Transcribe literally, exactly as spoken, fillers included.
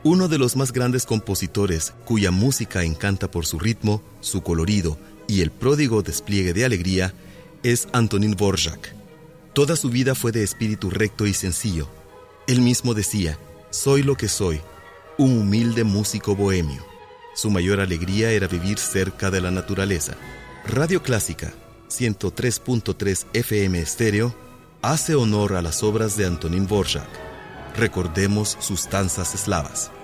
Uno de los más grandes compositores, cuya música encanta por su ritmo, su colorido y el pródigo despliegue de alegría, es Antonín Dvořák. Toda su vida fue de espíritu recto y sencillo. Él mismo decía: soy lo que soy, un humilde músico bohemio. Su mayor alegría era vivir cerca de la naturaleza. Radio Clásica, ciento tres punto tres F M estéreo, hace honor a las obras de Antonín Dvořák. Recordemos sus danzas eslavas.